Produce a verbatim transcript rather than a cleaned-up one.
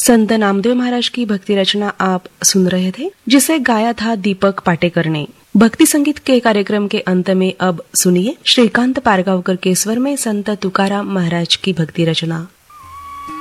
संत नामदेव महाराज की भक्ति रचना आप सुन रहे थे, जिसे गाया था दीपक पाटेकर ने। भक्ति संगीत के कार्यक्रम के अंत में अब सुनिए श्रीकांत पारगांवकर के स्वर में संत तुकाराम महाराज की भक्ति रचना।